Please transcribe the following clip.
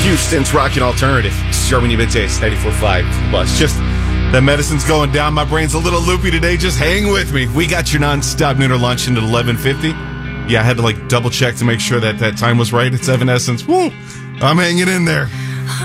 Houston's Rockin' Alternative. Germany Middays, 94.5 Bus. Just, that medicine's going down. My brain's a little loopy today. Just hang with me. We got your non-stop nooner lunch into 11:50. Yeah, I had to double check to make sure that time was right. It's Evanescence. Woo! I'm hanging in there.